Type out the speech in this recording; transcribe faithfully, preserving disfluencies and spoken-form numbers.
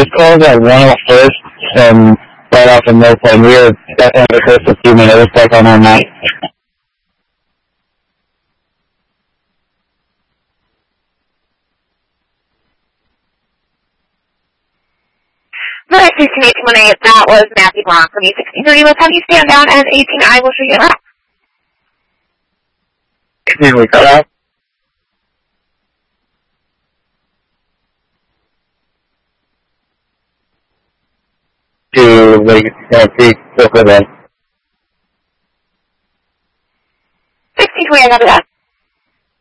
This call is at one oh first and right off of Mill Plain. We are at the first of few minutes back on our night. Nine sixteen eighteen one eight, that was Matthew Blanc from E sixteen thirty. Let's have you stand down and eighteen I will show you up. eighteen we cut off. To Vegas, Tennessee, so for that. sixteen twenty, I got that.